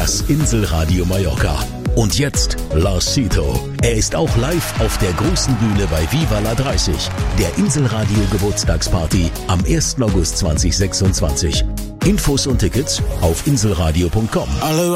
Das Inselradio Mallorca. Und jetzt Lars Sito. Er ist auch live auf der großen Bühne bei Viva la 30, der Inselradio Geburtstagsparty am 1. August 2026. Infos und Tickets auf inselradio.com.